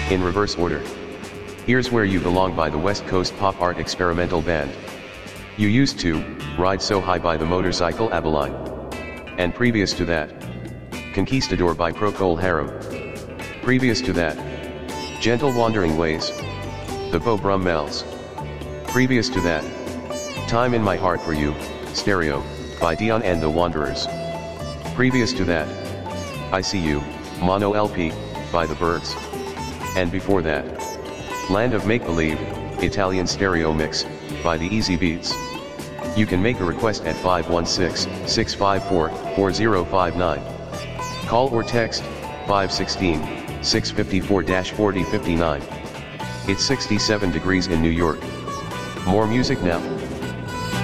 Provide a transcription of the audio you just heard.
In reverse order. Here's Where You Belong by the West Coast Pop Art Experimental Band. You Used To, Ride So High by the Motorcycle Abilene. And previous to that, Conquistador by Procol Harum. Previous to that, Gentle Wandering Ways, the Beau Brummels. Previous to that, Time in My Heart for You, Stereo, by Dion and the Wanderers. Previous to that, I See You, Mono LP, by the Byrds. And before that, Land of Make Believe, Italian stereo mix, by the Easy Beats. You can make a request at 516-654-4059. Call or text 516-654-4059. It's 67 degrees in New York. More music now.